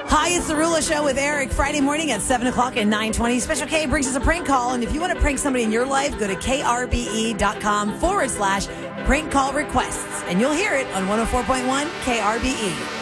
Hi, it's the Rula Show with Eric. Friday morning at 7 o'clock and 9:20. Special K brings us a prank call. And if you want to prank somebody in your life, go to krbe.com/prank call requests. And you'll hear it on 104.1 KRBE.